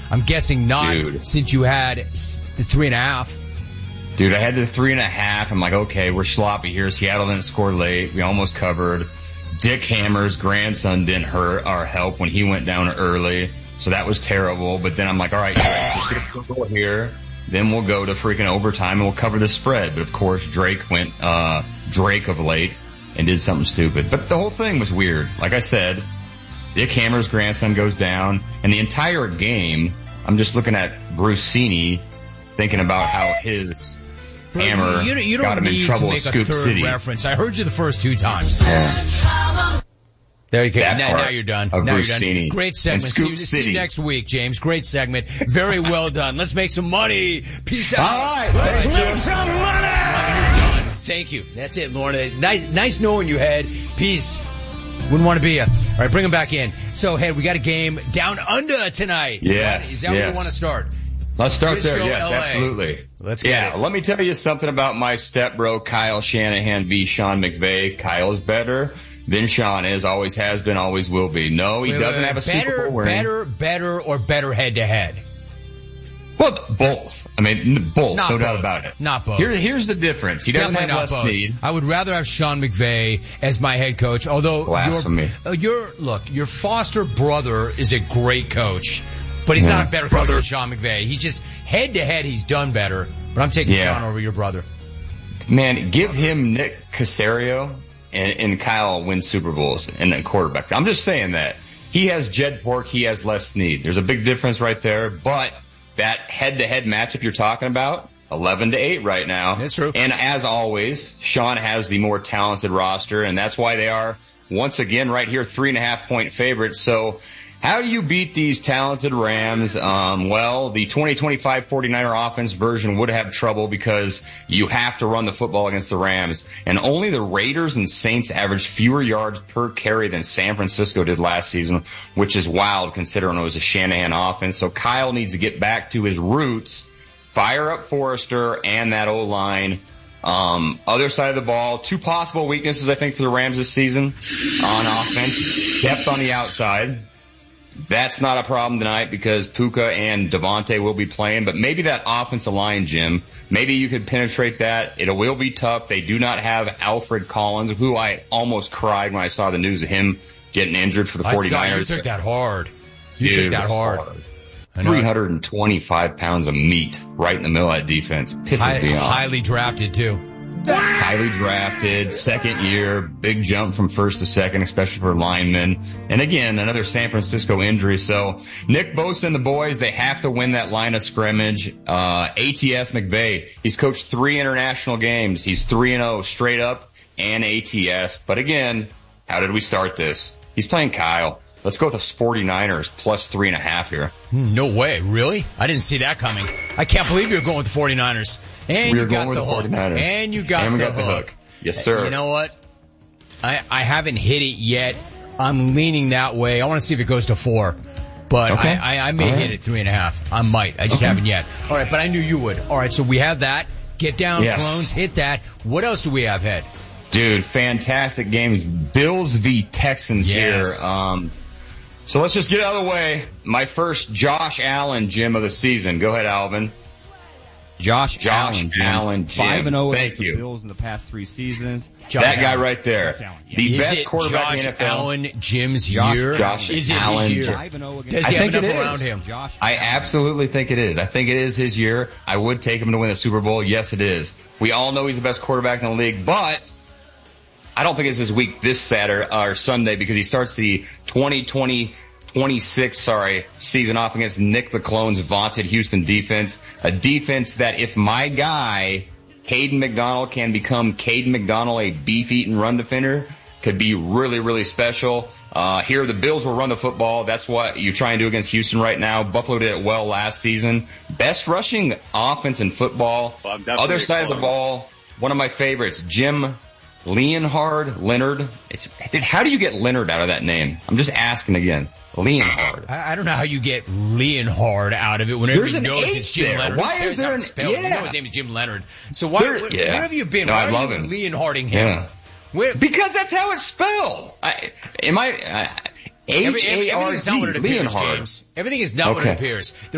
I'm guessing not, Dude. since you had the 3.5. Dude, I had the 3.5. I'm like, okay, we're sloppy here. Seattle didn't score late. We almost covered. Dick Hammer's grandson didn't hurt our help when he went down early. So that was terrible. But then I'm like, all right, let's get a field goal here. Then we'll go to freaking overtime and we'll cover the spread. But of course, Drake went, Drake of late and did something stupid. But the whole thing was weird. Like I said, Dick Hammer's grandson goes down and the entire game, I'm just looking at Brucini thinking about how his Hammer you got don't him in need trouble to at make a Scoop third City. reference. I heard you the first 2 times. Yeah. There you go. That Now part you're done. of Now you're done. Brucini Great segment. and Scoop See City. you next week, James. Great segment. Very well done. Let's make some money. Peace out. All right. Let's Thank make you. some money. Thank you. That's it, Lorna. Nice knowing you, Head. Peace. Wouldn't want to be you. All right, bring him back in. So, Head, we got a game down under tonight. Yes. Is that where you want to start? Let's start Frisco, there. Yes, LA. absolutely. Let's get it. Let me tell you something about my stepbro, Kyle Shanahan v. Sean McVay. Kyle's better than Sean is, always has been, always will be. No, he doesn't have a Super Bowl ring. Better, or better head-to-head? Well, both. I mean, both, Not no both. doubt about it. Not both. Here's the difference. He doesn't Definitely have not Les both. Snead. I would rather have Sean McVay as my head coach, although Blasphemy. your foster brother is a great coach, but he's not a better coach than Sean McVay. He's just head-to-head, he's done better, but I'm taking Sean over your brother. Man, give him Nick Caserio and Kyle win Super Bowls and then quarterback. I'm just saying that. He has Jed Pork, he has Les Snead. There's a big difference right there, but that head-to-head matchup you're talking about, 11-8 right now. That's true. And as always, Sean has the more talented roster, and that's why they are, once again, right here, 3.5-point favorites. So how do you beat these talented Rams? Well, the 2025 49er offense version would have trouble because you have to run the football against the Rams. And only the Raiders and Saints average fewer yards per carry than San Francisco did last season, which is wild considering it was a Shanahan offense. So Kyle needs to get back to his roots, fire up Forrester and that O-line. Other side of the ball, 2 possible weaknesses, I think, for the Rams this season on offense. Depth on the outside. That's not a problem tonight because Puka and Devontae will be playing, but maybe that offensive line, Jim, maybe you could penetrate that. It will be tough. They do not have Alfred Collins, who I almost cried when I saw the news of him getting injured for the 49ers. I saw you took that hard. You took that hard. 325 pounds of meat right in the middle of that defense. Pisses me off. Highly drafted, too. Highly drafted, second year, big jump from first to second, especially for linemen. And again, another San Francisco injury. So Nick Bosa and the boys, they have to win that line of scrimmage. ATS McVay, he's coached 3 international games. He's 3-0 straight up and ATS. But again, how did we start this? He's playing Kyle. Let's go with the 49ers plus 3.5 here. No way. Really? I didn't see that coming. I can't believe you're going with the 49ers. And we you were got going with the the hook. 49ers. And you got the hook. Yes, sir. You know what? I haven't hit it yet. I'm leaning that way. I want to see if it goes to 4. But okay. I may hit it 3.5. I might. I just haven't yet. All right, but I knew you would. All right, so we have that. Get down, Clones. Hit that. What else do we have, Head? Dude, fantastic games. Bills v. Texans here. So let's just get out of the way. My first Josh Allen gym of the season. Go ahead, Alvin. Josh Allen, Jim. 5-0 against the Bills in the past 3 seasons. That guy right there. The best quarterback in the NFL. Josh Allen Jim's year? Josh Is it Allen his year? Does he have enough around him? I absolutely think it is. I think it is his year. I would take him to win the Super Bowl. Yes, it is. We all know he's the best quarterback in the league, but I don't think it's his week this Saturday or Sunday because he starts the 26 season off against Nick the Clone's vaunted Houston defense. A defense that if my guy, Caden McDonald, can become Caden McDonald, a beef-eating run defender, could be really, really special. Here, the Bills will run the football. That's what you try and do against Houston right now. Buffalo did it well last season. Best rushing offense in football. Other side of the ball, one of my favorites, Jim Leonhard. Dude, how do you get Leonard out of that name? I'm just asking again. Leonhard. I don't know how you get Leonhard out of it when everybody knows it's Jim Leonard. Why is there You know his name is Jim Leonard. So where have you been? No, why I love him. Leonharding him? Yeah. Because that's how it's spelled. H-A-R-D, Everything is not what it appears, Leonhard. James. Everything is not what it appears.